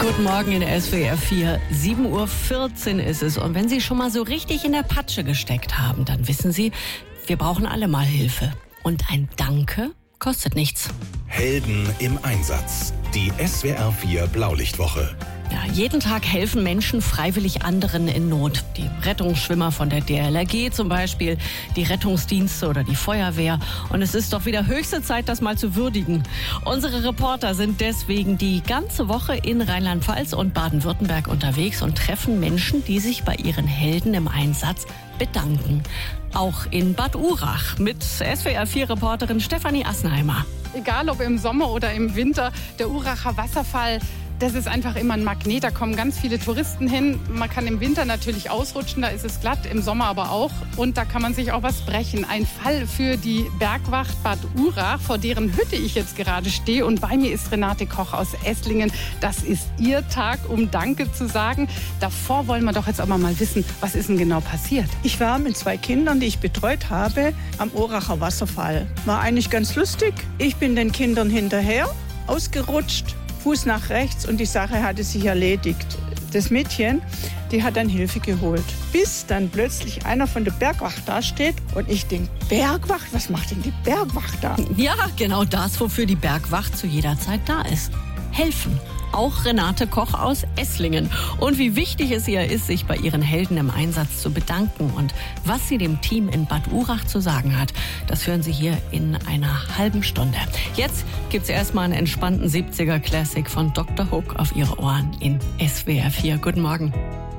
Guten Morgen in SWR 4. 7:14 Uhr ist es. Und wenn Sie schon mal so richtig in der Patsche gesteckt haben, dann wissen Sie, wir brauchen alle mal Hilfe. Und ein Danke kostet nichts. Helden im Einsatz. Die SWR 4 Blaulichtwoche. Ja, jeden Tag helfen Menschen freiwillig anderen in Not. Die Rettungsschwimmer von der DLRG zum Beispiel, die Rettungsdienste oder die Feuerwehr. Und es ist doch wieder höchste Zeit, das mal zu würdigen. Unsere Reporter sind deswegen die ganze Woche in Rheinland-Pfalz und Baden-Württemberg unterwegs und treffen Menschen, die sich bei ihren Helden im Einsatz bedanken. Auch in Bad Urach mit SWR 4-Reporterin Stefanie Assenheimer. Egal ob im Sommer oder im Winter, der Uracher Wasserfall, das ist einfach immer ein Magnet. Da kommen ganz viele Touristen hin. Man kann im Winter natürlich ausrutschen, da ist es glatt, im Sommer aber auch. Und da kann man sich auch was brechen. Ein Fall für die Bergwacht Bad Urach, vor deren Hütte ich jetzt gerade stehe. Und bei mir ist Renate Koch aus Esslingen. Das ist ihr Tag, um Danke zu sagen. Davor wollen wir doch jetzt aber mal wissen, was ist denn genau passiert? Ich war mit 2 Kindern, die ich betreut habe, am Uracher Wasserfall. War eigentlich ganz lustig. Ich bin den Kindern hinterher, ausgerutscht, Fuß nach rechts und die Sache hatte sich erledigt. Das Mädchen, die hat dann Hilfe geholt. Bis dann plötzlich einer von der Bergwacht da steht und ich denke, Bergwacht? Was macht denn die Bergwacht da? Ja, genau das, wofür die Bergwacht zu jeder Zeit da ist. Helfen. Auch Renate Koch aus Esslingen. Und wie wichtig es ihr ist, sich bei ihren Helden im Einsatz zu bedanken und was sie dem Team in Bad Urach zu sagen hat, das hören Sie hier in einer halben Stunde. Jetzt gibt's erstmal einen entspannten 70er Classic von Dr. Hook auf Ihre Ohren in SWR 4. Guten Morgen.